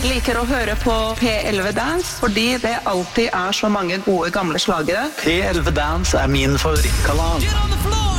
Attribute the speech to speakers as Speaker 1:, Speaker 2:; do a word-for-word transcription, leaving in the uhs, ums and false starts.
Speaker 1: liker å høre på P elleve Dance, fordi det alltid er så mange gode gamle slagere.
Speaker 2: P elleve Dance er min favorittkanal.